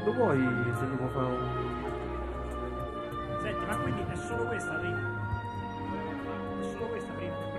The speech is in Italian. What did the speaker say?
quando vuoi se mi può fare un... Senti, ma quindi è solo questa prima? È solo questa prima?